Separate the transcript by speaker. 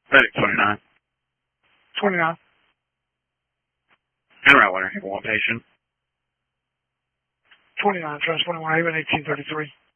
Speaker 1: Medic 29.
Speaker 2: 29.
Speaker 1: En route winner, one patient.
Speaker 2: 29, Trans 21, Haven 1833.